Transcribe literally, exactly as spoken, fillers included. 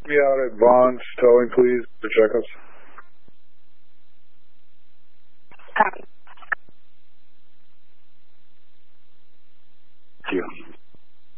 me out at Vaughn's Towing, please, to check us?